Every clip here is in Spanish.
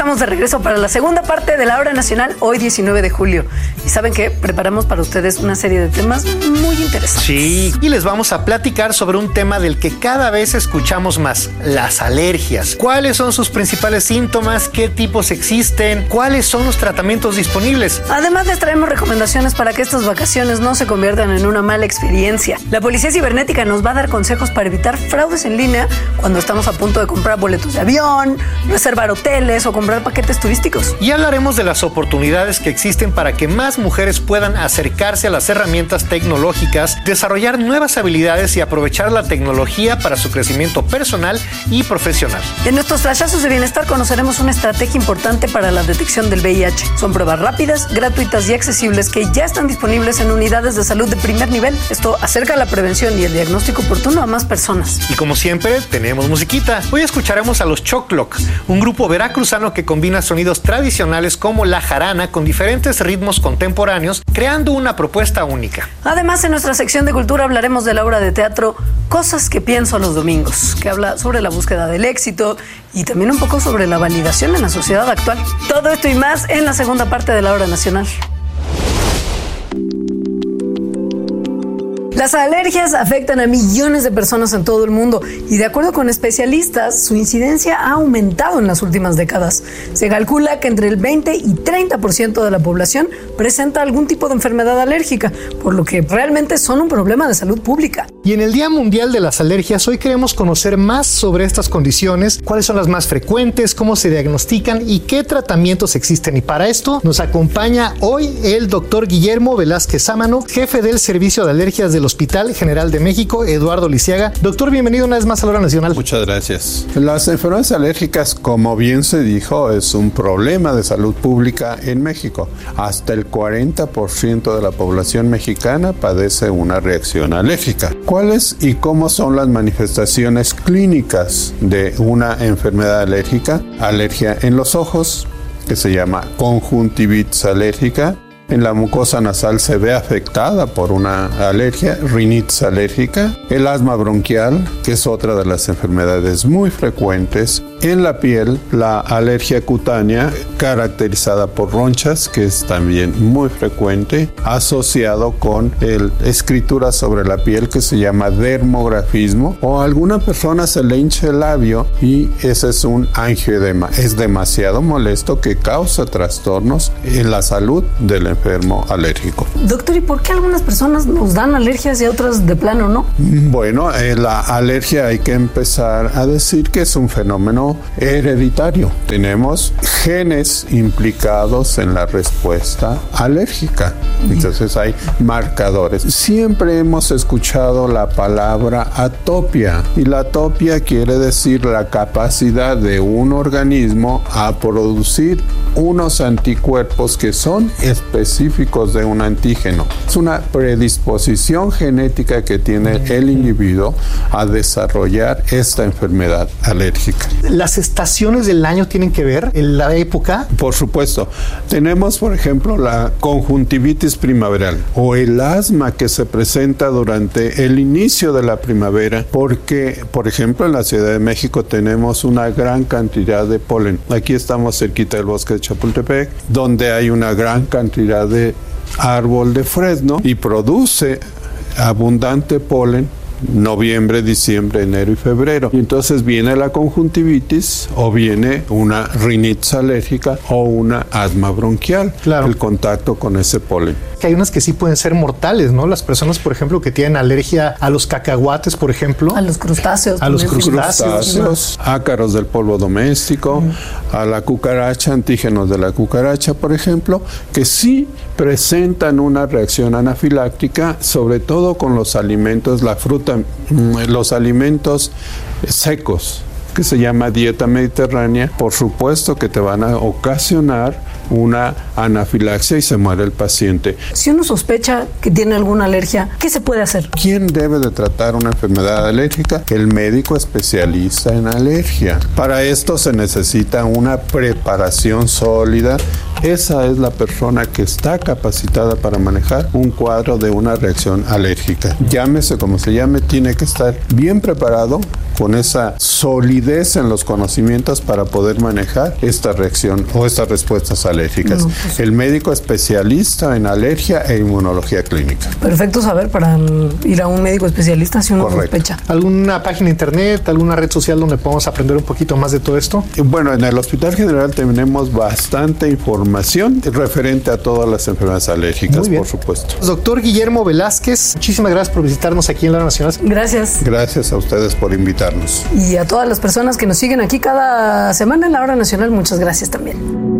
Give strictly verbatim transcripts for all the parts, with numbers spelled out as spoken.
estamos de regreso para la segunda parte de la Hora Nacional, hoy diecinueve de julio. Y saben que preparamos para ustedes una serie de temas muy interesantes. Sí, y les vamos a platicar sobre un tema del que cada vez escuchamos más, las alergias. ¿Cuáles son sus principales síntomas? ¿Qué tipos existen? ¿Cuáles son los tratamientos disponibles? Además, les traemos recomendaciones para que estas vacaciones no se conviertan en una mala experiencia. La Policía Cibernética nos va a dar consejos para evitar fraudes en línea cuando estamos a punto de comprar boletos de avión, reservar hoteles o comprar paquetes turísticos. Y hablaremos de las oportunidades que existen para que más mujeres puedan acercarse a las herramientas tecnológicas, desarrollar nuevas habilidades y aprovechar la tecnología para su crecimiento personal y profesional. En nuestros flashazos de bienestar conoceremos una estrategia importante para la detección del V I H. Son pruebas rápidas, gratuitas y accesibles que ya están disponibles en unidades de salud de primer nivel. Esto acerca la prevención y el diagnóstico oportuno a más personas. Y como siempre, tenemos musiquita. Hoy escucharemos a los Chocloc, un grupo veracruzano que combina sonidos tradicionales como la jarana con diferentes ritmos contemporáneos, creando una propuesta única. Además, en nuestra sección de cultura hablaremos de la obra de teatro Cosas que pienso los domingos, que habla sobre la búsqueda del éxito y también un poco sobre la validación en la sociedad actual. Todo esto y más en la segunda parte de la Hora Nacional. Las alergias afectan a millones de personas en todo el mundo y, de acuerdo con especialistas, su incidencia ha aumentado en las últimas décadas. Se calcula que entre el veinte y treinta por ciento de la población presenta algún tipo de enfermedad alérgica, por lo que realmente son un problema de salud pública. Y en el Día Mundial de las Alergias, hoy queremos conocer más sobre estas condiciones, cuáles son las más frecuentes, cómo se diagnostican y qué tratamientos existen. Y para esto nos acompaña hoy el doctor Guillermo Velázquez Sámano, jefe del Servicio de Alergias del Hospital General de México, Eduardo Lisiaga. Doctor, bienvenido una vez más a la Hora Nacional. Muchas gracias. Las enfermedades alérgicas, como bien se dijo, es un problema de salud pública en México. Hasta el cuarenta por ciento de la población mexicana padece una reacción alérgica. ¿Cuáles y cómo son las manifestaciones clínicas de una enfermedad alérgica? Alergia en los ojos, que se llama conjuntivitis alérgica. En la mucosa nasal se ve afectada por una alergia, rinitis alérgica. El asma bronquial, que es otra de las enfermedades muy frecuentes. En la piel, la alergia cutánea, caracterizada por ronchas, que es también muy frecuente, asociado con el escritura sobre la piel que se llama dermografismo, o a alguna persona se le hincha el labio y ese es un angioedema. Es demasiado molesto que causa trastornos en la salud del enfermo alérgico. Doctor, ¿y por qué algunas personas nos dan alergias y otras de plano no? Bueno, eh, la alergia hay que empezar a decir que es un fenómeno hereditario. Tenemos genes implicados en la respuesta alérgica. Entonces hay marcadores. Siempre hemos escuchado la palabra atopia y la atopia quiere decir la capacidad de un organismo a producir unos anticuerpos que son específicos de un antígeno. Es una predisposición genética que tiene el individuo a desarrollar esta enfermedad alérgica. ¿Las estaciones del año tienen que ver en la época? Por supuesto. Tenemos, por ejemplo, la conjuntivitis primaveral o el asma que se presenta durante el inicio de la primavera porque, por ejemplo, en la Ciudad de México tenemos una gran cantidad de polen. Aquí estamos cerquita del bosque de Chapultepec, donde hay una gran cantidad de árbol de fresno y produce abundante polen noviembre, diciembre, enero y febrero. Y entonces viene la conjuntivitis o viene una rinitis alérgica o una asma bronquial. Claro. El contacto con ese polen. Que hay unas que sí pueden ser mortales, ¿no? Las personas, por ejemplo, que tienen alergia a los cacahuates, por ejemplo. A los crustáceos. A los crustáceos. crustáceos ácaros del polvo doméstico, mm. a la cucaracha, antígenos de la cucaracha, por ejemplo, que sí presentan una reacción anafiláctica, sobre todo con los alimentos, la fruta, los alimentos secos, que se llama dieta mediterránea. Por supuesto que te van a ocasionar una anafilaxia y se muere el paciente. Si uno sospecha que tiene alguna alergia, ¿qué se puede hacer? ¿Quién debe de tratar una enfermedad alérgica? El médico especialista en alergia. Para esto se necesita una preparación sólida. Esa es la persona que está capacitada para manejar un cuadro de una reacción alérgica. Llámese como se llame, tiene que estar bien preparado con esa solidez en los conocimientos para poder manejar esta reacción o estas respuestas alérgicas. No, pues, el médico especialista en alergia e inmunología clínica. Perfecto saber para ir a un médico especialista si uno Correcto. sospecha. ¿Alguna página de internet, alguna red social donde podamos aprender un poquito más de todo esto? Bueno, en el Hospital General tenemos bastante información referente a todas las enfermedades alérgicas, por supuesto. Doctor Guillermo Velázquez, muchísimas gracias por visitarnos aquí en La Hora Nacional. Gracias. Gracias a ustedes por invitarnos. Y a todas las personas que nos siguen aquí cada semana en La Hora Nacional, muchas gracias también.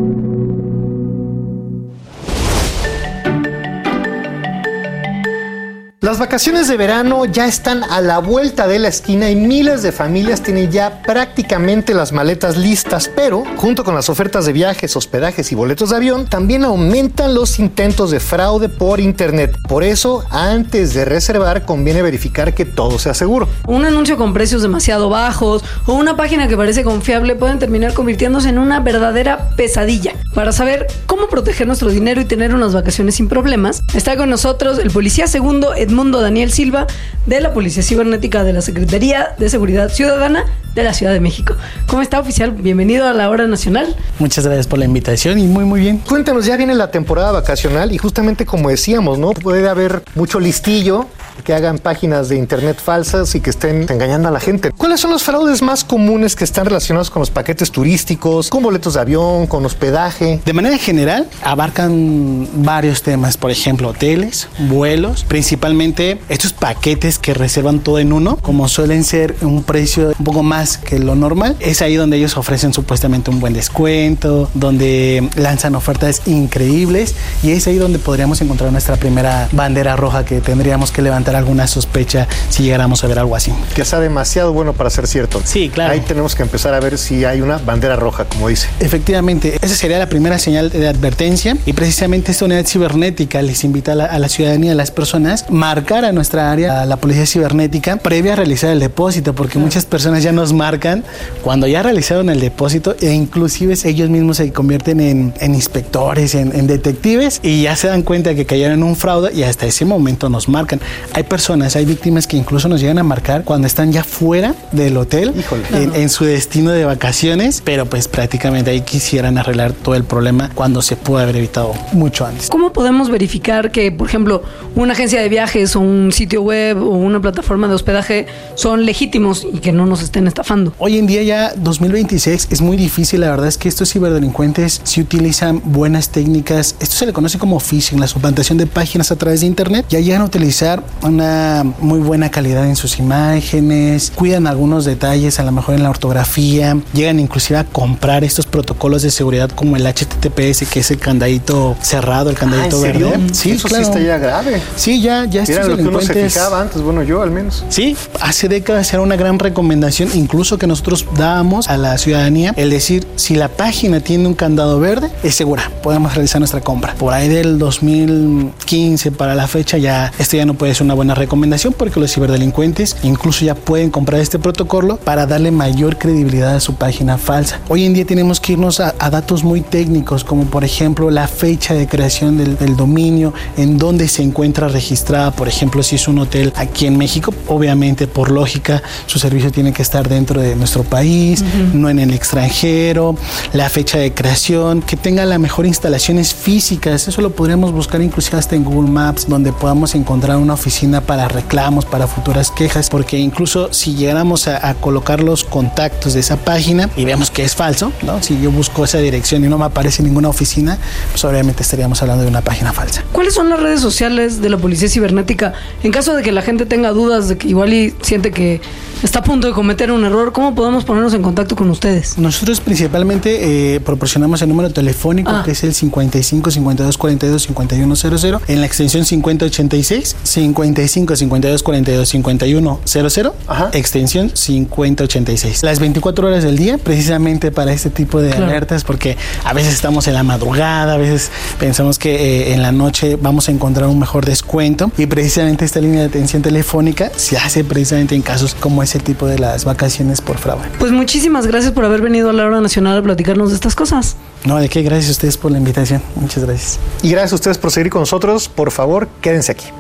Las vacaciones de verano ya están a la vuelta de la esquina y miles de familias tienen ya prácticamente las maletas listas, pero junto con las ofertas de viajes, hospedajes y boletos de avión, también aumentan los intentos de fraude por internet. Por eso, antes de reservar, conviene verificar que todo sea seguro. Un anuncio con precios demasiado bajos o una página que parece confiable pueden terminar convirtiéndose en una verdadera pesadilla. Para saber cómo proteger nuestro dinero y tener unas vacaciones sin problemas, está con nosotros el policía segundo Edmundo Daniel Silva de la Policía Cibernética de la Secretaría de Seguridad Ciudadana de la Ciudad de México. ¿Cómo está, oficial? Bienvenido a La Hora Nacional. Muchas gracias por la invitación y muy muy bien. Cuéntanos, ya viene la temporada vacacional y justamente como decíamos, ¿no? Puede haber mucho listillo que hagan páginas de internet falsas y que estén engañando a la gente. ¿Cuáles son los fraudes más comunes que están relacionados con los paquetes turísticos, con boletos de avión, con hospedaje? De manera general, abarcan varios temas, por ejemplo, hoteles, vuelos, principalmente estos paquetes que reservan todo en uno, como suelen ser un precio un poco más que lo normal. Es ahí donde ellos ofrecen supuestamente un buen descuento, donde lanzan ofertas increíbles y es ahí donde podríamos encontrar nuestra primera bandera roja que tendríamos que levantar alguna sospecha si llegáramos a ver algo así. Que sea demasiado bueno para ser cierto. Sí, claro. Ahí tenemos que empezar a ver si hay una bandera roja, como dice. Efectivamente, esa sería la primera señal de advertencia y precisamente esta unidad cibernética les invita a la, a la ciudadanía, a las personas, marcar a nuestra área, a la policía cibernética, previa a realizar el depósito, porque muchas personas ya nos marcan cuando ya realizaron el depósito e inclusive ellos mismos se convierten en, en inspectores, en, en detectives y ya se dan cuenta que cayeron en un fraude y hasta ese momento nos marcan. Hay personas, hay víctimas que incluso nos llegan a marcar cuando están ya fuera del hotel, en, en su destino de vacaciones, pero pues prácticamente ahí quisieran arreglar todo el problema cuando se pudo haber evitado mucho antes. ¿Cómo podemos verificar que, por ejemplo, una agencia de viajes o un sitio web o una plataforma de hospedaje son legítimos y que no nos estén estafando? Hoy en día ya dos mil veintiséis es muy difícil, la verdad es que estos ciberdelincuentes sí utilizan buenas técnicas, esto se le conoce como phishing, la suplantación de páginas a través de internet, ya llegan a utilizar una muy buena calidad en sus imágenes, cuidan algunos detalles, a lo mejor en la ortografía, llegan inclusive a comprar estos protocolos de seguridad como el H T T P S, que es el candadito cerrado, el candadito ah, ¿en serio? verde. Sí, eso claro. sí está ya grave. Sí, ya, ya estos era lo que uno se delincuentes... fijaba antes, bueno, yo al menos. Sí, hace décadas era una gran recomendación, incluso que nosotros dábamos a la ciudadanía, el decir, si la página tiene un candado verde, es segura, podemos realizar nuestra compra. Por ahí del dos mil quince para la fecha, ya esto ya no puede ser una buena recomendación porque los ciberdelincuentes incluso ya pueden comprar este protocolo para darle mayor credibilidad a su página falsa. Hoy en día tenemos que irnos a, a datos muy técnicos, como por ejemplo la fecha de creación del, del dominio, en dónde se encuentra registrada, por ejemplo, si es un hotel aquí en México, obviamente por lógica su servicio tiene que estar dentro de nuestro país, uh-huh. no en el extranjero, la fecha de creación, que tenga las mejores instalaciones físicas, eso lo podríamos buscar inclusive hasta en Google Maps, donde podamos encontrar una oficina para reclamos, para futuras quejas, porque incluso si llegáramos a, a colocar los contactos de esa página y vemos que es falso, ¿no? Si yo busco esa dirección y no me aparece ninguna oficina, pues obviamente estaríamos hablando de una página falsa. ¿Cuáles son las redes sociales de la Policía Cibernética? En caso de que la gente tenga dudas de que igual y siente que está a punto de cometer un error, ¿cómo podemos ponernos en contacto con ustedes? Nosotros principalmente eh, proporcionamos el número telefónico ah. que es el cincuenta y cinco, cincuenta y dos, cuarenta y dos, cincuenta y uno cero cero en la extensión cincuenta ochenta y seis, cincuenta y cinco, cincuenta y dos, cuarenta y dos, cincuenta y uno cero cero, Ajá. extensión cincuenta ochenta y seis. Las veinticuatro horas del día precisamente para este tipo de claro. alertas, porque a veces estamos en la madrugada, a veces pensamos que eh, en la noche vamos a encontrar un mejor descuento y precisamente esta línea de atención telefónica se hace precisamente en casos como ese tipo de las vacaciones por fraude. Pues muchísimas gracias por haber venido a La Hora Nacional a platicarnos de estas cosas. No, de qué, gracias a ustedes por la invitación. Muchas gracias. Y gracias a ustedes por seguir con nosotros. Por favor, quédense aquí.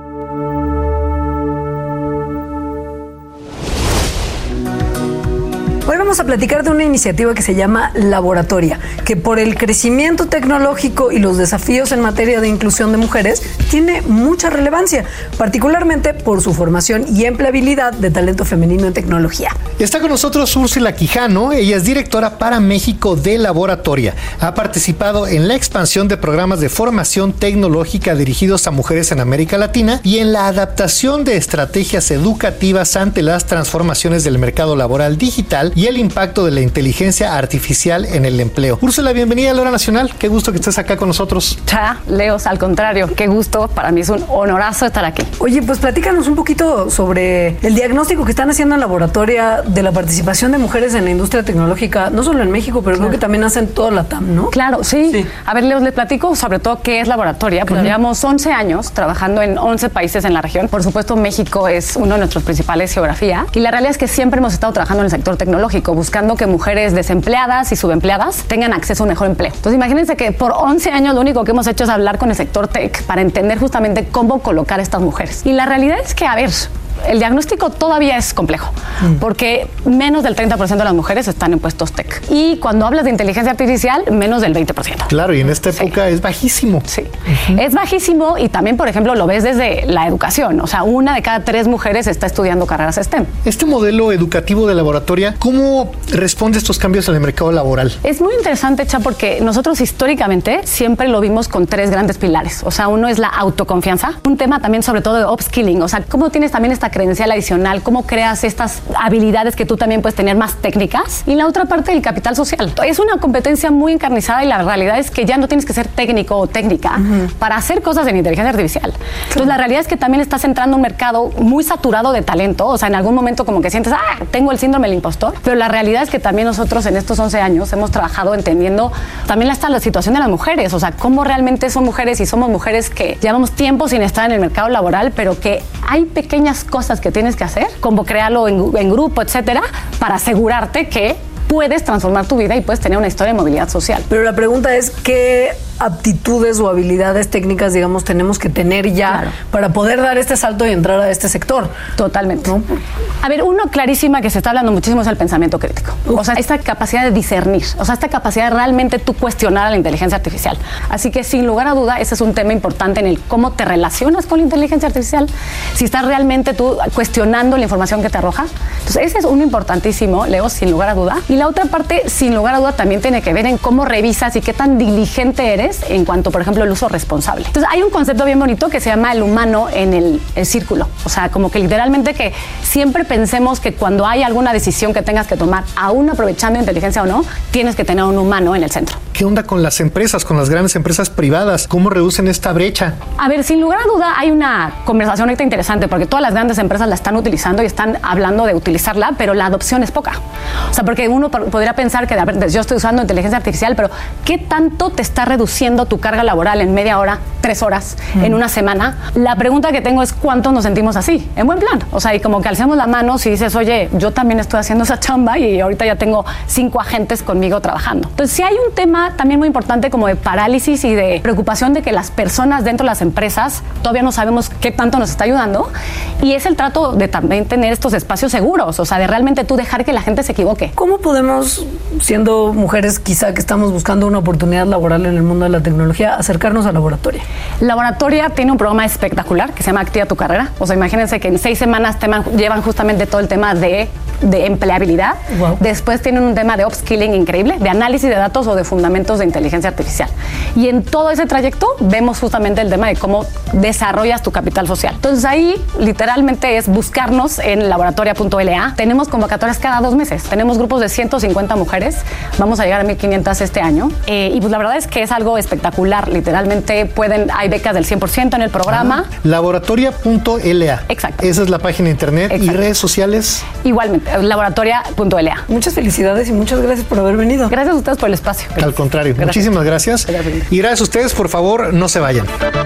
Hoy vamos a platicar de una iniciativa que se llama Laboratoria, que por el crecimiento tecnológico y los desafíos en materia de inclusión de mujeres tiene mucha relevancia, particularmente por su formación y empleabilidad de talento femenino en tecnología. Está con nosotros Úrsula Quijano, ella es directora para México de Laboratoria. Ha participado en la expansión de programas de formación tecnológica dirigidos a mujeres en América Latina y en la adaptación de estrategias educativas ante las transformaciones del mercado laboral digital y el impacto de la inteligencia artificial en el empleo. Úrsula, bienvenida a La Hora Nacional. Qué gusto que estés acá con nosotros. Cha, Leos, al contrario, qué gusto. Para mí es un honorazo estar aquí. Oye, pues platícanos un poquito sobre el diagnóstico que están haciendo en Laboratoria de la participación de mujeres en la industria tecnológica, no solo en México, pero claro, creo que también hacen toda la T A M, ¿no? Claro, sí. sí. A ver, Leos, les platico sobre todo qué es Laboratoria, porque claro, llevamos once años trabajando en once países en la región. Por supuesto, México es uno de nuestros principales geografía y la realidad es que siempre hemos estado trabajando en el sector tecnológico, buscando que mujeres desempleadas y subempleadas tengan acceso a un mejor empleo. Entonces, imagínense que por once años lo único que hemos hecho es hablar con el sector tech para entender justamente cómo colocar a estas mujeres. Y la realidad es que, a ver, el diagnóstico todavía es complejo, mm. porque menos del treinta por ciento de las mujeres están en puestos tech. Y cuando hablas de inteligencia artificial, menos del veinte por ciento. Claro, y en esta época sí. es bajísimo. Sí, uh-huh. es bajísimo y también, por ejemplo, lo ves desde la educación. O sea, una de cada tres mujeres está estudiando carreras STEM. Este modelo educativo de Laboratoria, ¿cómo responde a estos cambios en el mercado laboral? Es muy interesante, Cha, porque nosotros históricamente siempre lo vimos con tres grandes pilares. O sea, uno es la autoconfianza, un tema también sobre todo de upskilling. O sea, cómo tienes también esta credencial adicional, cómo creas estas habilidades que tú también puedes tener más técnicas, y la otra parte del capital social. Es una competencia muy encarnizada y la realidad es que ya no tienes que ser técnico o técnica uh-huh. para hacer cosas en inteligencia artificial. Claro. Entonces la realidad es que también estás entrando a un mercado muy saturado de talento, o sea, en algún momento como que sientes, ah, tengo el síndrome del impostor, pero la realidad es que también nosotros en estos once años hemos trabajado entendiendo también hasta la situación de las mujeres, o sea, cómo realmente son mujeres y somos mujeres que llevamos tiempo sin estar en el mercado laboral, pero que hay pequeñas cosas que tienes que hacer, como crearlo en, en grupo, etcétera, para asegurarte que puedes transformar tu vida y puedes tener una historia de movilidad social. Pero la pregunta es, ¿qué aptitudes o habilidades técnicas, digamos, tenemos que tener ya claro. para poder dar este salto y entrar a este sector? Totalmente. ¿No? A ver, uno clarísima que se está hablando muchísimo es el pensamiento crítico. Uf. O sea, esta capacidad de discernir, o sea, esta capacidad de realmente tú cuestionar a la inteligencia artificial. Así que, sin lugar a duda, ese es un tema importante en el cómo te relacionas con la inteligencia artificial, si estás realmente tú cuestionando la información que te arroja. Entonces, ese es uno importantísimo, Leo, sin lugar a duda. Y la otra parte, sin lugar a duda, también tiene que ver en cómo revisas y qué tan diligente eres en cuanto, por ejemplo, el uso responsable. Entonces, hay un concepto bien bonito que se llama el humano en el, el círculo. O sea, como que literalmente que siempre pensemos que cuando hay alguna decisión que tengas que tomar, aún aprovechando inteligencia o no, tienes que tener un humano en el centro. ¿Qué onda con las empresas, con las grandes empresas privadas? ¿Cómo reducen esta brecha? A ver, sin lugar a duda, hay una conversación ahorita interesante porque todas las grandes empresas la están utilizando y están hablando de utilizarla, pero la adopción es poca. O sea, porque uno podría pensar que, a ver, yo estoy usando inteligencia artificial, pero ¿qué tanto te está reduciendo tu carga laboral en media hora, tres horas, mm. en una semana? La pregunta que tengo es ¿cuántos nos sentimos así? En buen plan. O sea, y como que alzamos la mano si dices, oye, yo también estoy haciendo esa chamba y ahorita ya tengo cinco agentes conmigo trabajando. Entonces, si hay un tema también muy importante como de parálisis y de preocupación de que las personas dentro de las empresas todavía no sabemos qué tanto nos está ayudando, y es el trato de también tener estos espacios seguros, o sea, de realmente tú dejar que la gente se equivoque. ¿Cómo podemos, siendo mujeres quizá que estamos buscando una oportunidad laboral en el mundo de la tecnología, acercarnos a Laboratoria? Laboratoria tiene un programa espectacular que se llama Activa tu Carrera. O sea, imagínense que en seis semanas teman, llevan justamente todo el tema de, de empleabilidad. Wow. Después tienen un tema de upskilling increíble, de análisis de datos o de fundamentos de inteligencia artificial. Y en todo ese trayecto vemos justamente el tema de cómo desarrollas tu capital social. Entonces ahí literalmente es buscarnos en laboratoria punto l a. Tenemos convocatorias cada dos meses. Tenemos grupos de ciento cincuenta mujeres. Vamos a llegar a mil quinientas este año. Eh, y pues la verdad es que es algo espectacular. Literalmente pueden, hay becas del cien por ciento en el programa. Ah, laboratoria punto l a. Exacto. Esa es la página de internet. Exacto. ¿Y redes sociales? Igualmente, laboratoria punto l a. Muchas felicidades y muchas gracias por haber venido. Gracias a ustedes por el espacio. Gracias. Al contrario, gracias. Muchísimas gracias. gracias. Y gracias a ustedes, por favor, no se vayan.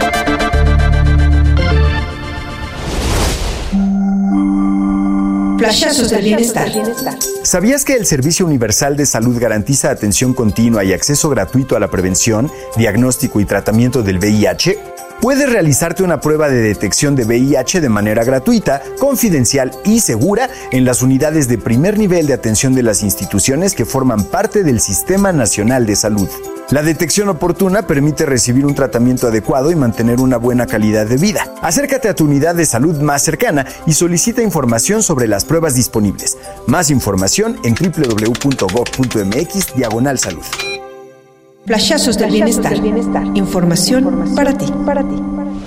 Flashazos del bienestar. ¿Sabías que el Servicio Universal de Salud garantiza atención continua y acceso gratuito a la prevención, diagnóstico y tratamiento del V I H? Puedes realizarte una prueba de detección de V I H de manera gratuita, confidencial y segura en las unidades de primer nivel de atención de las instituciones que forman parte del Sistema Nacional de Salud. La detección oportuna permite recibir un tratamiento adecuado y mantener una buena calidad de vida. Acércate a tu unidad de salud más cercana y solicita información sobre las pruebas disponibles. Más información en doble u doble u doble u punto gob punto eme equis diagonal salud. Flashazos del bienestar. Información para ti. Para ti.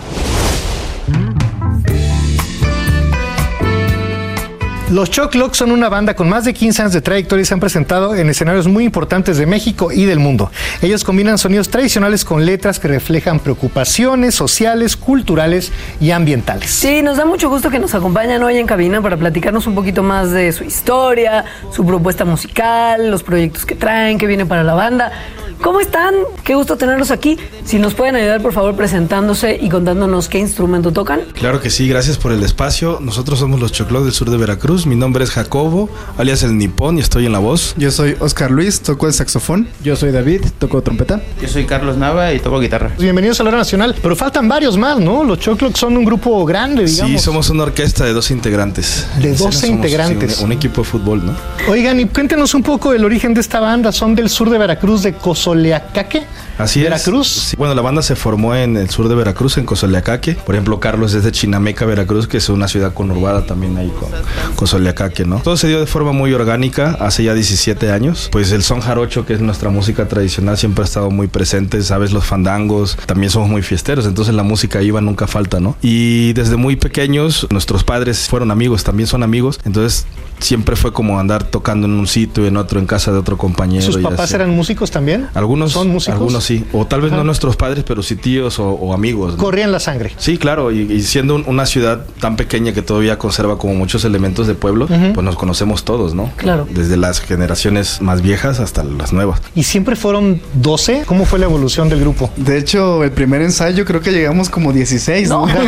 Los Choclock son una banda con más de quince años de trayectoria y se han presentado en escenarios muy importantes de México y del mundo. Ellos combinan sonidos tradicionales con letras que reflejan preocupaciones sociales, culturales y ambientales. Sí, nos da mucho gusto que nos acompañen hoy en cabina para platicarnos un poquito más de su historia, su propuesta musical, los proyectos que traen, que viene para la banda. ¿Cómo están? Qué gusto tenerlos aquí. Si nos pueden ayudar, por favor, presentándose y contándonos qué instrumento tocan. Claro que sí, gracias por el espacio. Nosotros somos los Choclock del sur de Veracruz. Mi nombre es Jacobo, alias el Nipón, y estoy en la voz. Yo soy Oscar Luis, toco el saxofón. Yo soy David, toco trompeta. Yo soy Carlos Nava y toco guitarra. Bienvenidos a la hora nacional, pero faltan varios más, ¿no? Los Choclock son un grupo grande, digamos. Sí, somos una orquesta de doce integrantes. De doce integrantes. Sí, un, un equipo de fútbol, ¿no? Oigan, y cuéntenos un poco del origen de esta banda. Son del sur de Veracruz, de Cozoleacaque. Así Veracruz. es. Sí. Bueno, la banda se formó en el sur de Veracruz, en Cozoleacaque. Por ejemplo, Carlos es de Chinameca, Veracruz, que es una ciudad conurbada también ahí con Cozoleacaque, ¿no? Todo se dio de forma muy orgánica hace ya diecisiete años. Pues el son jarocho, que es nuestra música tradicional, siempre ha estado muy presente, ¿sabes? Los fandangos, también somos muy fiesteros, entonces la música iba, nunca falta, ¿no? Y desde muy pequeños, nuestros padres fueron amigos, también son amigos, entonces siempre fue como andar tocando en un sitio, en otro, en casa de otro compañero. ¿Sus papás eran músicos también? Algunos son músicos. Algunos sí, o tal vez Ajá. no nuestros padres, pero sí tíos o, o amigos, ¿no? Corrían la sangre. Sí, claro, y, y siendo un, una ciudad tan pequeña que todavía conserva como muchos elementos de pueblo, uh-huh. pues nos conocemos todos, ¿no? Claro. Desde las generaciones más viejas hasta las nuevas. ¿Y siempre fueron doce? ¿Cómo fue la evolución del grupo? De hecho, el primer ensayo creo que llegamos como dieciséis, ¿no? ¿no?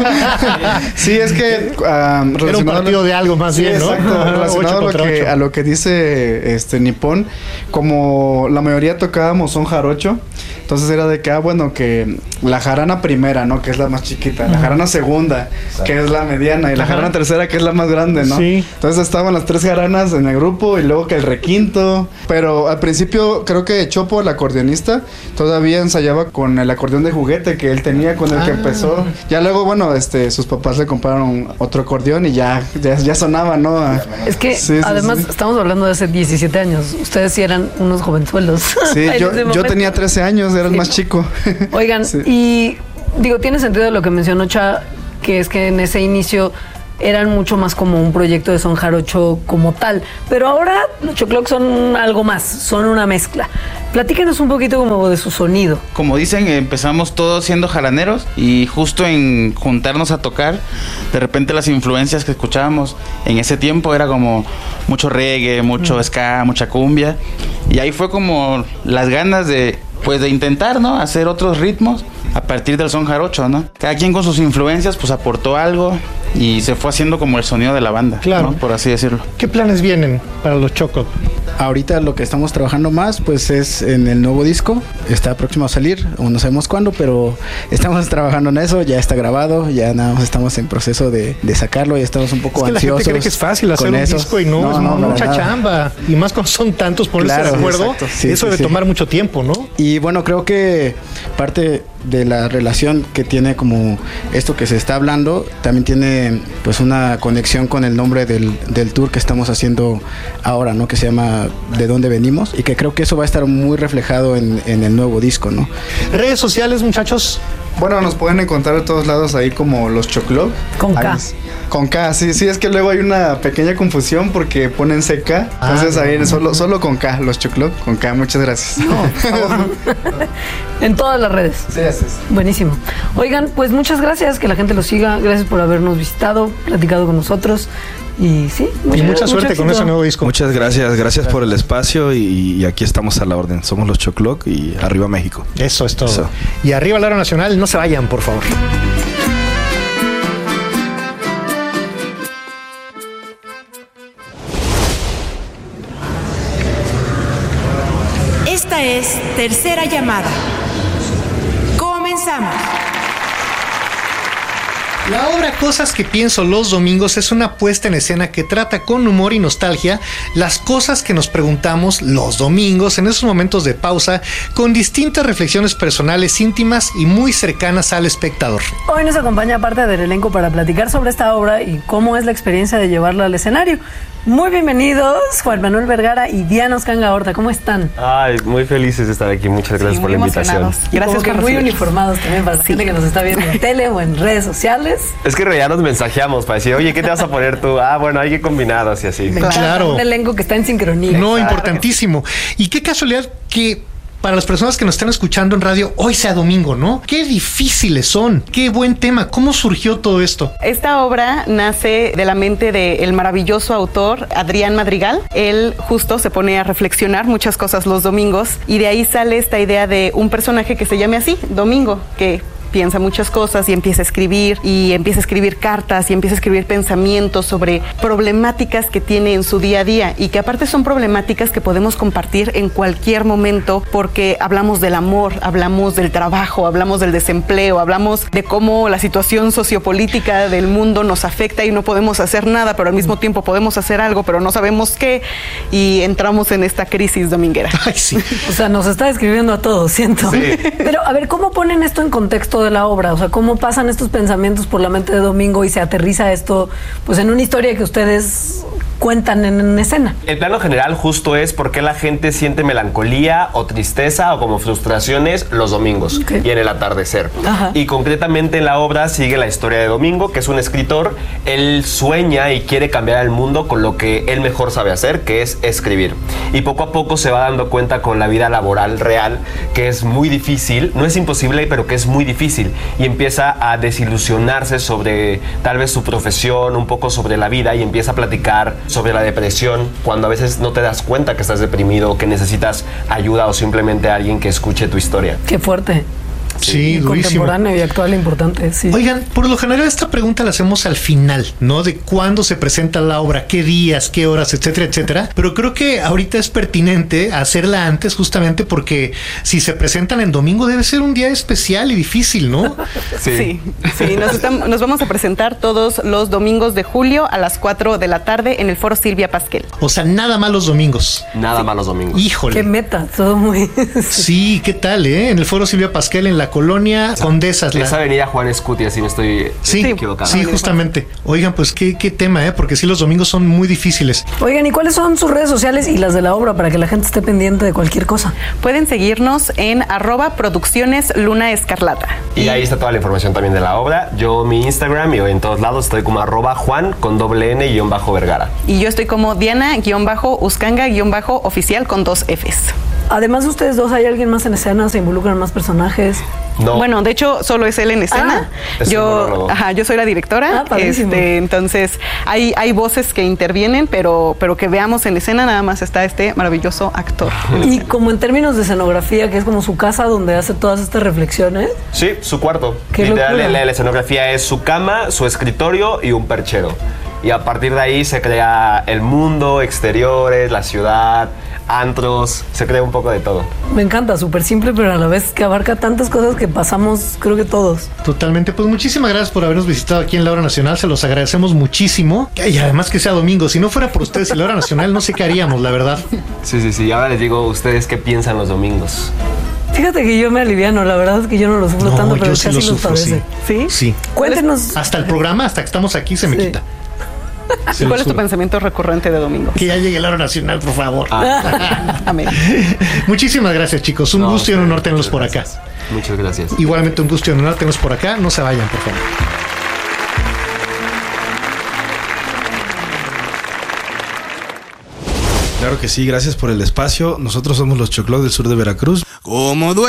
Sí, es que... Um, Era un partido de algo más sí, bien, ¿no? Exacto, relacionado a lo, que, a lo que dice este Nipón, como la mayoría tocábamos son jarocho, entonces era de que, ah, bueno, que la jarana primera, ¿no? Que es la más chiquita, la jarana segunda, exacto. que es la mediana, y la Ajá. jarana tercera, que es la más grande, ¿no? Sí. Entonces estaban las tres jaranas en el grupo y luego que el requinto, pero al principio creo que Chopo, el acordeonista, todavía ensayaba con el acordeón de juguete que él tenía con el ah. que empezó. Ya luego, bueno, este, sus papás le compraron otro acordeón y ya, ya, ya sonaba, ¿no? Es que sí, además sí, sí. estamos hablando de hace diecisiete años. Ustedes sí eran unos jovenzuelos. Sí, yo, yo tenía trece años, era el sí. más chico. Oigan, sí. y digo, tiene sentido lo que mencionó Cha, que es que en ese inicio eran mucho más como un proyecto de son jarocho como tal, pero ahora los Choclock son algo más, son una mezcla. Platíquenos un poquito como de su sonido. Como dicen, empezamos todos siendo jaraneros y justo en juntarnos a tocar, de repente las influencias que escuchábamos en ese tiempo era como mucho reggae, mucho mm. ska, mucha cumbia, y ahí fue como las ganas de pues de intentar, ¿no? Hacer otros ritmos a partir del son jarocho, ¿no? Cada quien con sus influencias pues aportó algo y se fue haciendo como el sonido de la banda, claro, ¿no? Por así decirlo. ¿Qué planes vienen para los Choclock? Ahorita lo que estamos trabajando más pues es en el nuevo disco, está próximo a salir, aún no sabemos cuándo, pero estamos trabajando en eso, ya está grabado, ya nada más estamos en proceso de, de sacarlo y estamos un poco es que ansiosos. La gente cree que es fácil hacer un eso. disco y no, no es no, mucha chamba, y más cuando son tantos ponerse claro, de acuerdo, sí, eso sí, debe sí. tomar mucho tiempo, ¿no? Y bueno, creo que parte de la relación que tiene como esto que se está hablando, también tiene pues una conexión con el nombre del, del tour que estamos haciendo ahora, ¿no? Que se llama De Dónde Venimos, y que creo que eso va a estar muy reflejado en, en el nuevo disco, ¿no? Redes sociales, muchachos. Bueno, nos pueden encontrar de todos lados ahí como los Choclock. Con K. Con K, sí, sí, es que luego hay una pequeña confusión porque ponen C K. Ah, entonces ahí no. solo, solo con K, los Choclock, con K, muchas gracias. No, en todas las redes. Sí, así es. Buenísimo. Oigan, pues muchas gracias, que la gente los siga. Gracias por habernos visitado, platicado con nosotros. Y sí, mucha, y mucha suerte mucha con ese nuevo disco. Muchas gracias, gracias por el espacio y, y aquí estamos a la orden. Somos los Choclock y arriba México. Eso es todo. Eso. Y arriba la hora nacional, no se vayan, por favor. Esta es Tercera Llamada. Comenzamos. La obra Cosas que pienso los domingos es una puesta en escena que trata con humor y nostalgia las cosas que nos preguntamos los domingos en esos momentos de pausa, con distintas reflexiones personales, íntimas y muy cercanas al espectador. Hoy nos acompaña parte del elenco para platicar sobre esta obra y cómo es la experiencia de llevarla al escenario. Muy bienvenidos, Juan Manuel Vergara y Diana Uscanga Horta. ¿Cómo están? Ay, muy felices de estar aquí. Muchas gracias sí, por la invitación. Y gracias por muy uniformados también para la sí. gente que nos está viendo en tele o en redes sociales. Es que en realidad nos mensajeamos para decir, oye, ¿qué te vas a poner tú? Ah, bueno, hay que combinados y así. Me claro. Un elenco que está en sincronía. No, exacto. Importantísimo. Y qué casualidad que para las personas que nos están escuchando en radio, hoy sea domingo, ¿no? Qué difíciles son, qué buen tema. ¿Cómo surgió todo esto? Esta obra nace de la mente del maravilloso autor Adrián Madrigal. Él justo se pone a reflexionar muchas cosas los domingos y de ahí sale esta idea de un personaje que se llame así, Domingo, que piensa muchas cosas y empieza a escribir y empieza a escribir cartas y empieza a escribir pensamientos sobre problemáticas que tiene en su día a día y que aparte son problemáticas que podemos compartir en cualquier momento porque hablamos del amor, hablamos del trabajo, hablamos del desempleo, hablamos de cómo la situación sociopolítica del mundo nos afecta y no podemos hacer nada, pero al mismo tiempo podemos hacer algo, pero no sabemos qué y entramos en esta crisis dominguera. Ay, sí. O sea, nos está describiendo a todos, siento. Sí. Pero a ver, ¿cómo ponen esto en contexto de la obra? O sea, ¿cómo pasan estos pensamientos por la mente de Domingo y se aterriza esto pues en una historia que ustedes cuentan en, en escena? El plano general justo es por qué la gente siente melancolía o tristeza o como frustraciones los domingos okay. y en el atardecer. Ajá. Y concretamente en la obra sigue la historia de Domingo, que es un escritor. Él sueña y quiere cambiar el mundo con lo que él mejor sabe hacer, que es escribir. Y poco a poco se va dando cuenta con la vida laboral real que es muy difícil, no es imposible, pero que es muy difícil. Y empieza a desilusionarse sobre tal vez su profesión, un poco sobre la vida y empieza a platicar sobre la depresión cuando a veces no te das cuenta que estás deprimido, que necesitas ayuda o simplemente alguien que escuche tu historia. Qué fuerte. Sí, durísimo. Contemporáneo y actual importante, sí. Oigan, por lo general esta pregunta la hacemos al final, ¿no? De cuándo se presenta la obra, qué días, qué horas, etcétera, etcétera. Pero creo que ahorita es pertinente hacerla antes justamente porque si se presentan en domingo debe ser un día especial y difícil, ¿no? Sí, sí, sí nos, estamos, nos vamos a presentar todos los domingos de julio a las cuatro de la tarde en el Foro Silvia Pasquel. O sea, nada más los domingos. Nada sí. más los domingos. Híjole. Qué meta, todo muy... Sí, ¿qué tal, eh? En el Foro Silvia Pasquel, en la colonia Esa, Condesas. Esa la... avenida Juan Escutia, si no estoy sí, equivocado. Sí, justamente. Oigan, pues qué, qué tema, ¿eh? Porque sí, los domingos son muy difíciles. Oigan, ¿y cuáles son sus redes sociales y las de la obra para que la gente esté pendiente de cualquier cosa? Pueden seguirnos en arroba producciones Luna Escarlata. Y ahí está toda la información también de la obra. Yo, mi Instagram y en todos lados estoy como arroba Juan con doble N guión bajo Vergara. Y yo estoy como Diana guión bajo Uscanga guión bajo oficial con dos Fs. Además de ustedes dos, ¿hay alguien más en escena? ¿Se involucran más personajes? No. Bueno, de hecho, solo es él en escena. Ah, yo, ajá, yo soy la directora. Ah, este, entonces, hay, hay voces que intervienen, pero, pero que veamos en escena nada más está este maravilloso actor. Y como en términos de escenografía, que es como su casa donde hace todas estas reflexiones. Sí, su cuarto. Literal, la, la escenografía es su cama, su escritorio y un perchero. Y a partir de ahí se crea el mundo, exteriores, la ciudad, antros, se crea un poco de todo. Me encanta, súper simple, pero a la vez que abarca tantas cosas que pasamos, creo que todos. Totalmente, pues muchísimas gracias por habernos visitado aquí en la Hora Nacional, se los agradecemos muchísimo. Y además que sea domingo, si no fuera por ustedes y la Hora Nacional, no sé qué haríamos, la verdad. Sí, sí, sí, ahora les digo, ¿ustedes qué piensan los domingos? Fíjate que yo me aliviano, la verdad es que yo no lo sufro no, tanto, pero sí casi lo los padece. Sí. ¿Sí? Sí. Cuéntenos. Hasta el programa, hasta que estamos aquí, se me sí. quita. ¿Y cuál es tu pensamiento recurrente de domingo? Que ya llegue el Hora Nacional, por favor. Ah. Amén. Muchísimas gracias, chicos. Un no, gusto y un honor tenerlos por acá. Muchas gracias. Igualmente un gusto y un honor tenerlos por acá. No se vayan, por favor. Claro que sí, gracias por el espacio. Nosotros somos los Choclos del sur de Veracruz. Como